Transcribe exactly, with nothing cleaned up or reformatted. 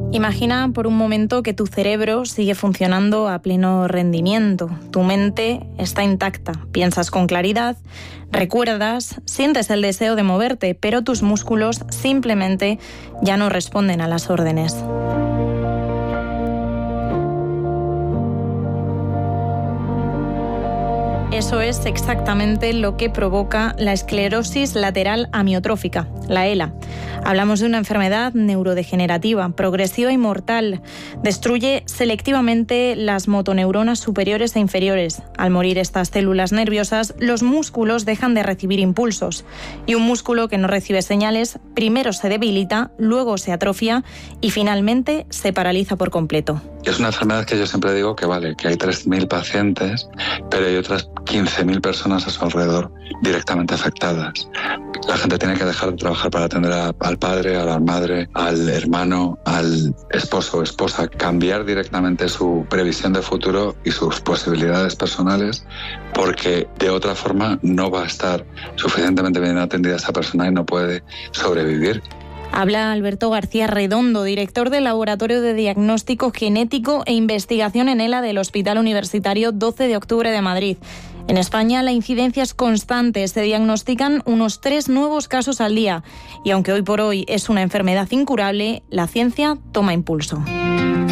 Imagina por un momento que tu cerebro sigue funcionando a pleno rendimiento. Tu mente está intacta, piensas con claridad, recuerdas, sientes el deseo de moverte, pero tus músculos simplemente ya no responden a las órdenes. Eso es exactamente lo que provoca la esclerosis lateral amiotrófica, la ELA. Hablamos de una enfermedad neurodegenerativa, progresiva y mortal. Destruye selectivamente las motoneuronas superiores e inferiores. Al morir estas células nerviosas, los músculos dejan de recibir impulsos. Y un músculo que no recibe señales, primero se debilita, luego se atrofia y finalmente se paraliza por completo. Es una enfermedad que yo siempre digo que vale, que hay tres mil pacientes, pero hay otras quince mil personas a su alrededor directamente afectadas. La gente tiene que dejar de trabajar para atender a, al padre, a la madre, al hermano, al esposo o esposa, cambiar directamente su previsión de futuro y sus posibilidades personales, porque de otra forma no va a estar suficientemente bien atendida esa persona y no puede sobrevivir. Habla Alberto García Redondo, director del Laboratorio de Diagnóstico Genético e Investigación en ELA del Hospital Universitario doce de octubre de Madrid. En España la incidencia es constante, se diagnostican unos tres nuevos casos al día y aunque hoy por hoy es una enfermedad incurable, la ciencia toma impulso.